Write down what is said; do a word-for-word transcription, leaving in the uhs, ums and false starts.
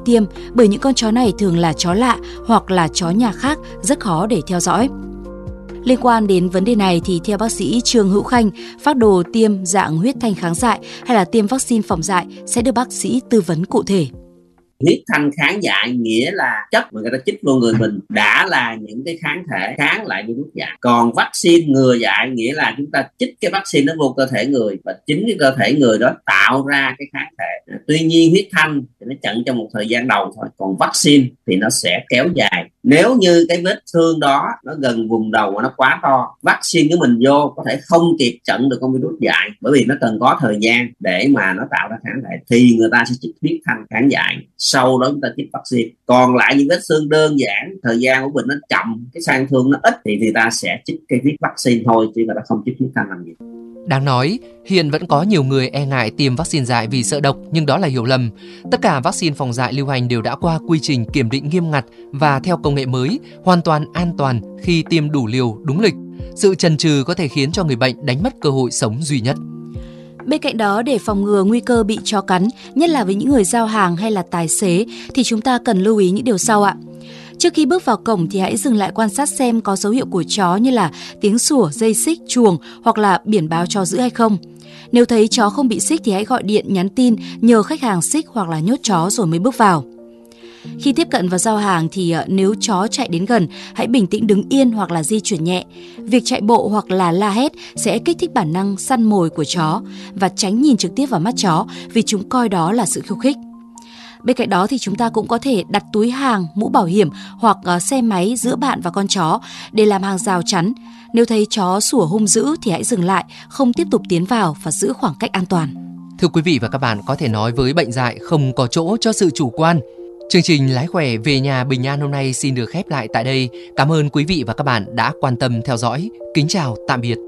tiêm, bởi những con chó này thường là chó lạ hoặc là chó nhà khác, rất khó để theo dõi. Liên quan đến vấn đề này thì theo bác sĩ Trương Hữu Khanh, phác đồ tiêm dạng huyết thanh kháng dại hay là tiêm vaccine phòng dại sẽ được bác sĩ tư vấn cụ thể. Huyết thanh kháng dại nghĩa là chất mà người ta chích vô người mình đã là những cái kháng thể kháng lại virus dại. Còn vaccine ngừa dại nghĩa là chúng ta chích cái vaccine nó vô cơ thể người và chính cái cơ thể người đó tạo ra cái kháng thể. Tuy nhiên huyết thanh thì nó chặn trong một thời gian đầu thôi, còn vaccine thì nó sẽ kéo dài. Nếu như cái vết thương đó nó gần vùng đầu mà nó quá to, vaccine của mình vô có thể không kịp chặn được con virus dại, bởi vì nó cần có thời gian để mà nó tạo ra kháng thể, thì người ta sẽ chích huyết thanh kháng dại, sau đó chúng ta chích vaccine. Còn lại những vết thương đơn giản, thời gian của mình nó chậm, cái sang thương nó ít thì người ta sẽ chích cái huyết vaccine thôi, chứ người ta không chích huyết thanh làm gì. Đáng nói, hiện vẫn có nhiều người e ngại tiêm vaccine dại vì sợ độc, nhưng đó là hiểu lầm. Tất cả vaccine phòng dại lưu hành đều đã qua quy trình kiểm định nghiêm ngặt và theo công nghệ mới, hoàn toàn an toàn khi tiêm đủ liều đúng lịch. Sự chần chừ có thể khiến cho người bệnh đánh mất cơ hội sống duy nhất. Bên cạnh đó, để phòng ngừa nguy cơ bị chó cắn, nhất là với những người giao hàng hay là tài xế, thì chúng ta cần lưu ý những điều sau ạ. Trước khi bước vào cổng thì hãy dừng lại quan sát xem có dấu hiệu của chó như là tiếng sủa, dây xích, chuồng hoặc là biển báo chó giữ hay không. Nếu thấy chó không bị xích thì hãy gọi điện, nhắn tin nhờ khách hàng xích hoặc là nhốt chó rồi mới bước vào. Khi tiếp cận và giao hàng thì nếu chó chạy đến gần, hãy bình tĩnh đứng yên hoặc là di chuyển nhẹ. Việc chạy bộ hoặc là la hét sẽ kích thích bản năng săn mồi của chó và tránh nhìn trực tiếp vào mắt chó vì chúng coi đó là sự khiêu khích. Bên cạnh đó thì chúng ta cũng có thể đặt túi hàng, mũ bảo hiểm hoặc xe máy giữa bạn và con chó để làm hàng rào chắn. Nếu thấy chó sủa hung dữ thì hãy dừng lại, không tiếp tục tiến vào và giữ khoảng cách an toàn. Thưa quý vị và các bạn, có thể nói với bệnh dại không có chỗ cho sự chủ quan. Chương trình Lái khỏe về nhà bình an hôm nay xin được khép lại tại đây. Cảm ơn quý vị và các bạn đã quan tâm theo dõi. Kính chào, tạm biệt.